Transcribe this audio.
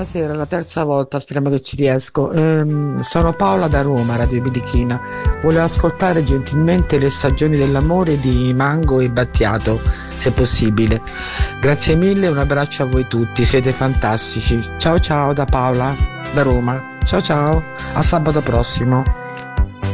buonasera, la terza volta, speriamo che ci riesco. Sono Paola da Roma, Radio Bilichina. Volevo ascoltare gentilmente Le stagioni dell'amore di Mango e Battiato, se possibile. Grazie mille, un abbraccio a voi tutti, siete fantastici. Ciao ciao da Paola da Roma. Ciao ciao, a sabato prossimo.